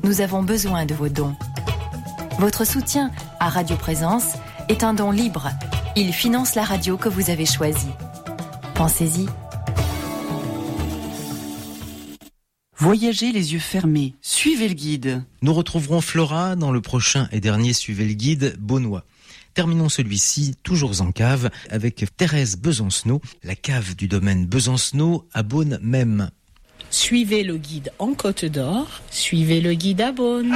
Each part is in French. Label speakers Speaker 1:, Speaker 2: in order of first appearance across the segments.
Speaker 1: nous avons besoin de vos dons. Votre soutien à Radio Présence est un don libre. Il finance la radio que vous avez choisie. Pensez-y.
Speaker 2: Voyagez les yeux fermés, suivez le guide.
Speaker 3: Nous retrouverons Flora dans le prochain et dernier Suivez le guide Beaunois. Terminons celui-ci, toujours en cave, avec Thérèse Besancenot, la cave du domaine Besancenot à Beaune même.
Speaker 4: Suivez le guide en Côte d'Or, suivez le guide à Beaune.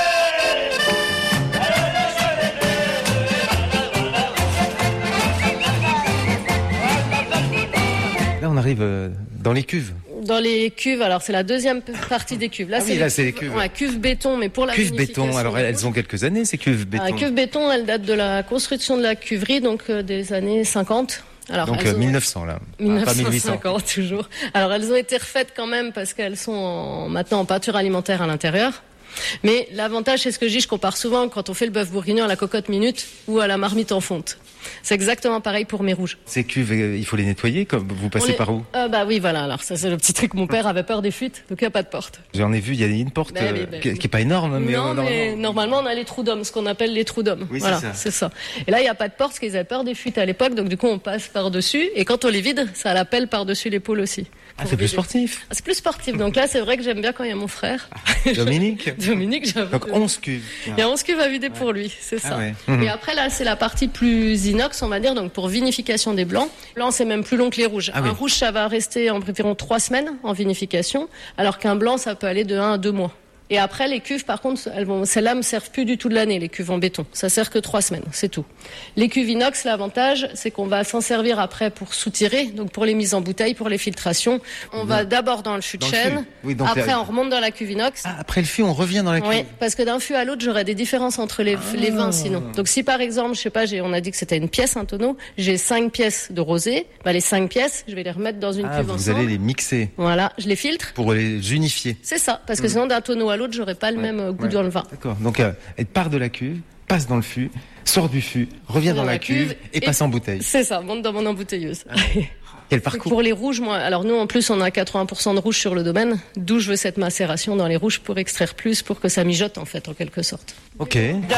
Speaker 3: Là, on arrive dans les cuves.
Speaker 5: Dans les cuves, alors c'est la deuxième partie des cuves. Là,
Speaker 3: c'est les cuves.
Speaker 5: Ouais, cuves béton, mais pour la
Speaker 3: Cuves béton, alors elles ont quelques années, ces cuves béton.
Speaker 5: La cuve béton, elle date de la construction de la cuverie, donc des années 50. Alors,
Speaker 3: donc 1900 là,
Speaker 5: 1950
Speaker 3: pas 1800.
Speaker 5: Toujours. Alors elles ont été refaites quand même parce qu'elles sont maintenant en pâture alimentaire à l'intérieur. Mais l'avantage, c'est ce que je dis, je compare souvent quand on fait le bœuf bourguignon à la cocotte minute ou à la marmite en fonte. C'est exactement pareil pour mes rouges.
Speaker 3: Ces cuves, il faut les nettoyer, comme vous passez par où?
Speaker 5: Bah oui, voilà. Alors ça, c'est le petit truc. Mon père avait peur des fuites, donc il n'y a pas de porte.
Speaker 3: J'en ai vu, il y a une porte qui est pas énorme, mais
Speaker 5: mais normalement on a les trous d'hommes, ce qu'on appelle les trous d'hommes.
Speaker 3: Oui,
Speaker 5: voilà, c'est ça. Et là, il n'y a pas de porte, parce qu'ils avaient peur des fuites à l'époque, donc du coup on passe par-dessus. Et quand on les vide, ça a la pelle par-dessus l'épaule aussi.
Speaker 3: Ah, c'est plus sportif.
Speaker 5: C'est plus sportif. Donc là, c'est vrai que j'aime bien quand il y a mon frère.
Speaker 3: Dominique,
Speaker 5: j'avoue.
Speaker 3: Donc 11 cuves.
Speaker 5: Il y a 11 cuves à vider pour lui, c'est ça.
Speaker 3: Ah ouais.
Speaker 5: Et après, là, c'est la partie plus inox, on va dire, donc pour vinification des blancs. Blanc, c'est même plus long que les rouges. Un rouge, ça va rester environ 3 semaines en vinification, alors qu'un blanc, ça peut aller de 1 à 2 mois. Et après, les cuves, par contre, celles-là me servent plus du tout de l'année, les cuves en béton. Ça sert que 3 semaines, c'est tout. Les cuves inox, l'avantage, c'est qu'on va s'en servir après pour soutirer, donc pour les mises en bouteille, pour les filtrations. On va d'abord dans le fût de chêne.
Speaker 3: Oui, donc
Speaker 5: après, on remonte dans la cuve inox.
Speaker 3: Ah, après le fût, on revient dans la cuve.
Speaker 5: Oui, parce que d'un fût à l'autre, j'aurais des différences entre les vins sinon. Donc si par exemple, je sais pas, on a dit que c'était une pièce, un tonneau, j'ai 5 pièces de rosé, bah les 5 pièces, je vais les remettre dans une cuve ensemble.
Speaker 3: Vous allez les mixer.
Speaker 5: Voilà, je les filtre.
Speaker 3: Pour les unifier.
Speaker 5: C'est ça, parce que sinon d'un tonneau à l'autre, j'aurais pas le même goût dans le vin.
Speaker 3: D'accord, donc elle part de la cuve, passe dans le fût, sort du fût, revient dans la cuve et passe en bouteille.
Speaker 5: C'est ça, monte dans mon embouteilleuse.
Speaker 3: Quel parcours.
Speaker 5: Pour les rouges, alors nous en plus on a 80% de rouge sur le domaine, d'où je veux cette macération dans les rouges pour extraire plus, pour que ça mijote en fait en quelque sorte.
Speaker 3: Ok.